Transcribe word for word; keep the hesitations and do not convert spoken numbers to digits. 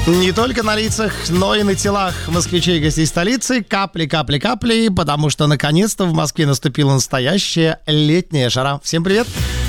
Не только на лицах, но и на телах москвичей и гостей столицы капли, капли, капли, потому что наконец-то в Москве наступила настоящая летняя жара. Всем привет!